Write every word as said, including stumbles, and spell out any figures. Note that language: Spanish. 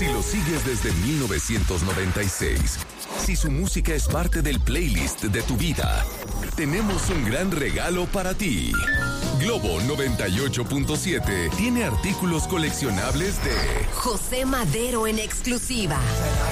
Si lo sigues desde mil novecientos noventa y seis, si su música es parte del playlist de tu vida, tenemos un gran regalo para ti. Globo noventa y ocho punto siete tiene artículos coleccionables de José Madero en exclusiva.